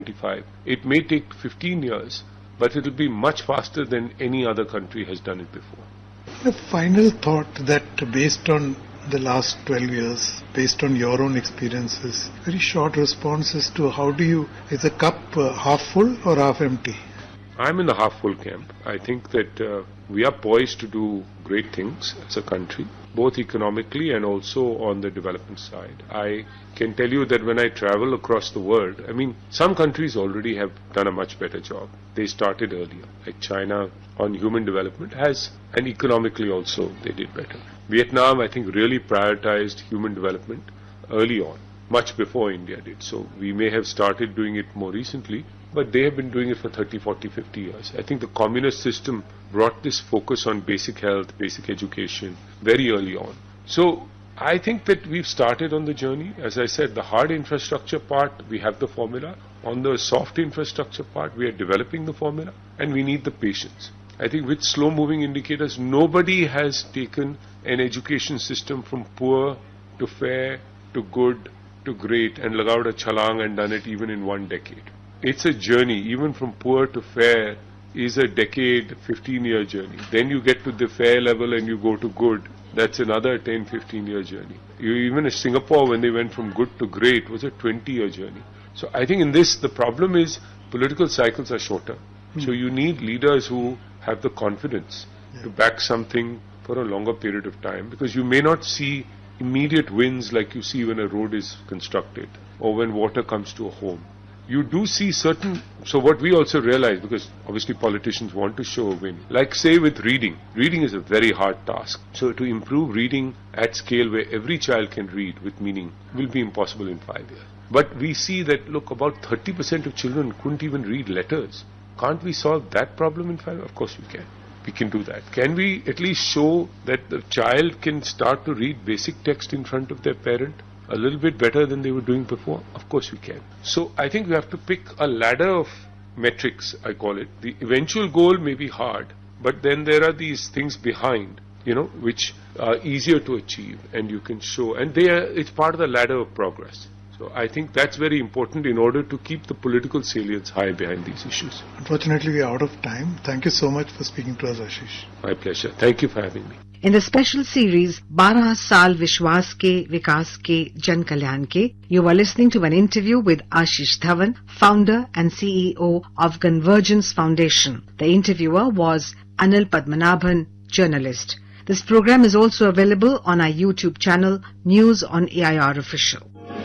2025. It may take 15 years, but it will be much faster than any other country has done it before. A final thought that based on the last 12 years, based on your own experiences, very short responses to how do you, is the cup half full or half empty? I'm in the half-full camp. I think that we are poised to do great things as a country, both economically and also on the development side. I can tell you that when I travel across the world, some countries already have done a much better job. They started earlier, like China on human development and economically also they did better. Vietnam, I think, really prioritized human development early on, much before India did. So we may have started doing it more recently, but they have been doing it for 30, 40, 50 years. I think the communist system brought this focus on basic health, basic education very early on. So I think that we've started on the journey. As I said, the hard infrastructure part, we have the formula. On the soft infrastructure part, we are developing the formula, and we need the patience. I think with slow-moving indicators, nobody has taken an education system from poor to fair to good to great and lagaud a chalang and done it even in 1 decade. It's a journey. Even from poor to fair is a decade, 15-year journey. Then you get to the fair level and you go to good. That's another 10, 15-year journey. Even in Singapore, when they went from good to great, was a 20-year journey. So I think in this, the problem is political cycles are shorter. So you need leaders who have the confidence to back something for a longer period of time, because you may not see immediate wins like you see when a road is constructed or when water comes to a home. You do see certain, so what we also realize, because obviously politicians want to show a win, like say with reading. Reading is a very hard task. So to improve reading at scale where every child can read with meaning will be impossible in 5 years. But we see that, look, about 30% of children couldn't even read letters. Can't we solve that problem in 5 years? Of course we can. We can do that. Can we at least show that the child can start to read basic text in front of their parent a little bit better than they were doing before? Of course we can. So I think we have to pick a ladder of metrics, I call it. The eventual goal may be hard, but then there are these things behind, which are easier to achieve, and you can show, and it's part of the ladder of progress. So I think that's very important in order to keep the political salience high behind these issues. Unfortunately, we are out of time. Thank you so much for speaking to us, Ashish. My pleasure. Thank you for having me. In the special series 12 Saal Vishwas Ke Vikas Ke Jan Kalyan Ke, you were listening to an interview with Ashish Dhawan, founder and CEO of Convergence Foundation. The interviewer was Anil Padmanabhan, journalist. This program is also available on our YouTube channel, News on AIR Official.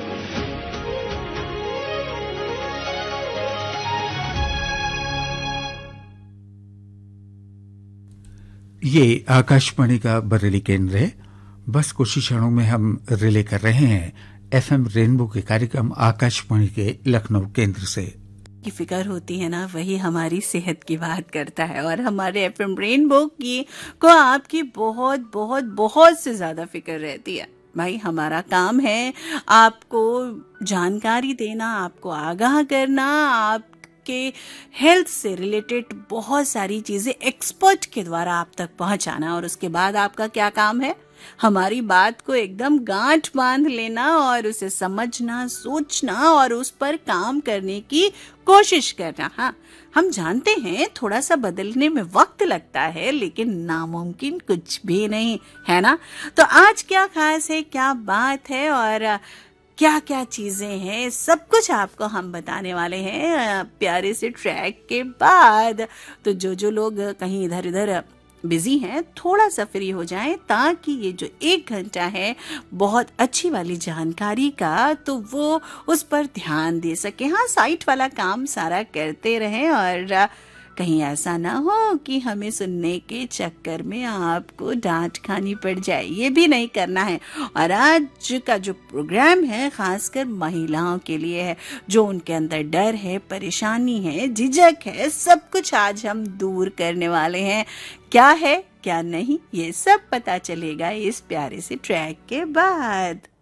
ये आकाशवाणी का बरेली केंद्र है। बस कुछ ही क्षणों में हम relay कर रहे हैं एफएम रेनबो के कार्यक्रम आकाशवाणी के लखनऊ केंद्र से। की फिक्र होती है ना, वही हमारी सेहत की बात करता है, और हमारे एफएम रेनबो को आपकी बहुत बहुत बहुत से ज्यादा फिक्र रहती है। भाई, हमारा काम है आपको जानकारी देना, आपको आगाह करना, आप के हेल्थ से रिलेटेड बहुत सारी चीजें एक्सपर्ट के द्वारा आप तक पहुंचाना। और उसके बाद आपका क्या काम है? हमारी बात को एकदम गांठ बांध लेना और उसे समझना, सोचना और उस पर काम करने की कोशिश करना। हाँ, हम जानते हैं थोड़ा सा बदलने में वक्त लगता है, लेकिन नामुमकिन कुछ भी नहीं है ना। तो आज क्या खास है, क्या बात है और क्या क्या चीजें हैं, सब कुछ आपको हम बताने वाले हैं प्यारे से ट्रैक के बाद। तो जो लोग कहीं इधर उधर बिजी हैं, थोड़ा सा फ्री हो जाएं, ताकि ये जो 1 घंटा है बहुत अच्छी वाली जानकारी का, तो वो उस पर ध्यान दे सके। हाँ, साइट वाला काम सारा करते रहें और कहीं ऐसा ना हो कि हमें सुनने के चक्कर में आपको डांट खानी पड़ जाए, ये भी नहीं करना है। और आज का जो प्रोग्राम है खासकर महिलाओं के लिए है, जो उनके अंदर डर है, परेशानी है, झिझक है, सब कुछ आज हम दूर करने वाले हैं। क्या है क्या नहीं, ये सब पता चलेगा इस प्यारे से ट्रैक के बाद।